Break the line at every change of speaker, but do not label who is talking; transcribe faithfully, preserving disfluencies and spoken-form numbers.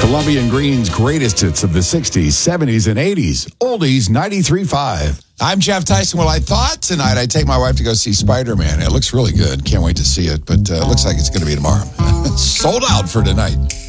Colombian Green's greatest hits of the sixties, seventies, and eighties. Oldies ninety-three point five. I'm Jeff Tyson. Well, I thought tonight I'd take my wife to go see Spider-Man. It looks really good. Can't wait to see it, but uh, it looks like it's going to be tomorrow. Sold out for tonight.